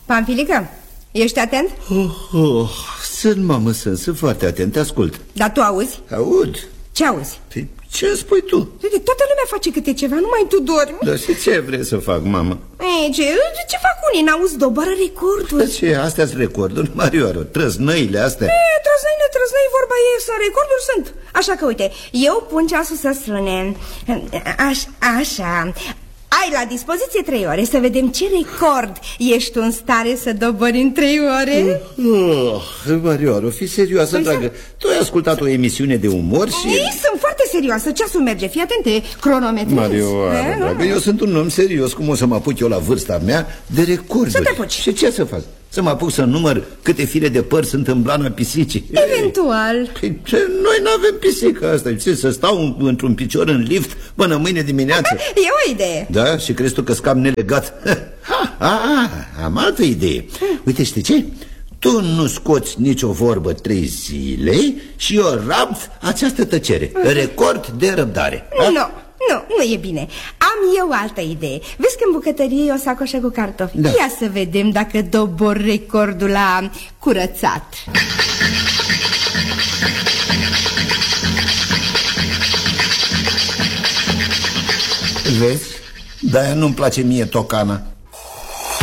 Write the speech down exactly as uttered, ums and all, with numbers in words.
Pamfilică, ești atent? Oh, oh, sunt, mamă, sunt, sunt foarte atent, te ascult. Dar tu auzi? Aud. Ce auzi? Păi, ce spui tu? Toată lumea face câte ceva, numai tu dormi. Dar și ce vrei să fac, mamă? Ei, ce, ce fac unii? N-auzi, doboară recorduri. Da, ce, astea-s recorduri, Marioară, trăznăile astea. E, trăznăile, trăznăi, vorba ei, sunt recorduri, sunt. Așa că, uite, eu pun ceasul să sune. Aș, așa... Ai la dispoziție trei ore, să vedem ce record ești tu în stare să dobori în trei ore. Oh, Marioară, fi serioasă, păi dragă. Tu ai ascultat o emisiune de umor și... Ei, sunt foarte serioasă, ceasul merge, fii atent, cronometrezi. Marioară, dragă, eu sunt un om serios, cum o să mă apuc eu la vârsta mea de recorduri? Să te apuci. Și ce să fac? Să mă apuc să număr câte fire de păr sunt în blana pisicii? Eventual. Păi ce, noi n-avem pisică asta, ce, să stau într-un picior în lift până mâine dimineață? E o idee. Da? Și crezi tu că scap nelegat? Ha, ha, am altă idee. Uite, știi ce? Tu nu scoți nicio vorbă trei zile și eu rabd această tăcere. Record de răbdare. Nu, nu, nu, nu e bine. Am eu altă idee. Vezi că în bucătărie e o sacoșă cu cartofi. Da. Ia să vedem dacă dobor recordul la curățat. Vezi? De-aia nu-mi place mie tocana.